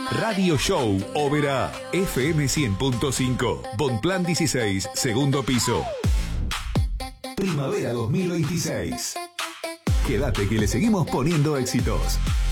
Radio Show Ópera FM 100.5, Bonplan 16, segundo piso. Primavera 2026. Quédate que le seguimos poniendo éxitos.